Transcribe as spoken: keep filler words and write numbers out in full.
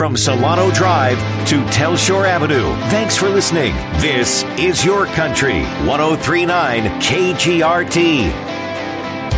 from Solano Drive to Telshore Avenue. Thanks for listening. This is Your Country, one oh three point nine K G R T.